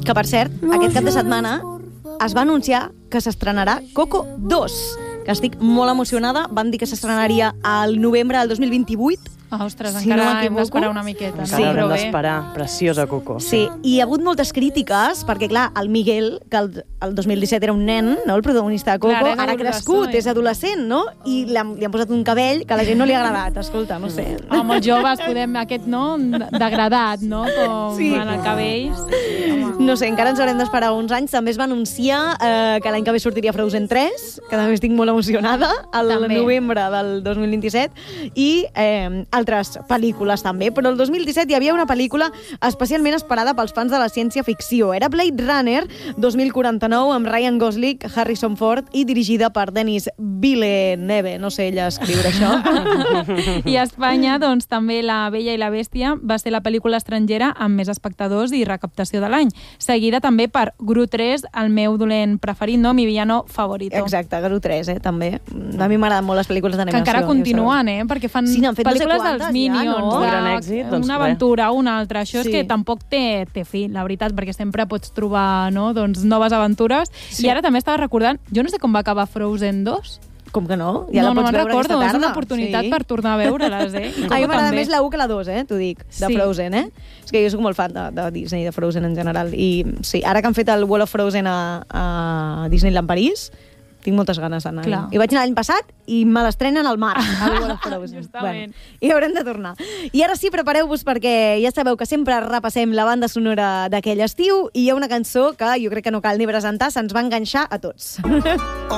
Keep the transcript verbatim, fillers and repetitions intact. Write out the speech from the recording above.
Que, per cert, aquest cap de setmana es va anunciar que s'estrenarà Coco dos, que estic molt emocionada. Van dir que s'estrenaria al novembre del dos mil vint-i-vuit. Ah, ostres, Si encara no hem d'esperar una miqueta. Encara Sí, haurem però bé. d'esperar. Preciosa, Coco. Sí, i hi ha hagut moltes crítiques, perquè, clar, el Miguel, que el, el dos mil disset era un nen, no?, el protagonista de Coco, Clar, és ara ha adolescent. crescut, és adolescent, no? I li han, li han posat un cabell que a la gent no li ha agradat. Escolta, no sé. Amb els joves podem, aquest, no?, degradat, no?, com Sí. en el cabell. Sí, home. No sé, encara ens haurem d'esperar uns anys. També es va anunciar eh, que l'any que ve sortiria Frozen tres, que també estic molt emocionada, al També. novembre del dos mil vint-i-set, i eh, altres pel·lícules també. Però el dos mil disset hi havia una pel·lícula especialment esperada pels fans de la ciència-ficció. Era Blade Runner dos mil quaranta-nou, amb Ryan Gosling, Harrison Ford, i dirigida per Denis Villeneuve. No sé ella escriure això. I a Espanya, doncs, també La Bella i la Bèstia va ser la pel·lícula estrangera amb més espectadors i recaptació de l'any. Seguida també per Gru tres, el meu dolent preferit, no? Mi villano favorito. Exacte, Gru tres, eh, també. A mi m'agraden molt les pel·lícules Que d'animació. encara continuen, eh? Perquè fan Sí, n'han fet no sé pel·lícules quantes dels ja, Minions, no? de Un gran èxit, doncs una res. aventura, una altra. Això Sí. és que tampoc té, té fi, la veritat, perquè sempre pots trobar, no?, doncs, noves aventures. Sí. I ara també estava recordant, jo no sé com va acabar Frozen dos. Com que no? Ja no, la no pots me'n veure recordo, aquesta és tarda. una oportunitat Sí. per tornar a veure-les, eh? I A mi Coco m'agrada també. més la u que la dos, eh, t'ho dic, de Sí. Frozen, eh? És que jo soc molt fan de, de Disney, de Frozen en general. I sí, ara que han fet el World of Frozen a, a Disneyland París, tinc moltes ganes d'anar. Clar. I vaig anar l'any passat i me l'estrenen al mar, al World of Frozen. Justament. Bueno, i haurem de tornar. I ara sí, prepareu-vos perquè ja sabeu que sempre repassem la banda sonora d'aquell estiu i hi ha una cançó que jo crec que no cal ni presentar, se'ns va enganxar a tots.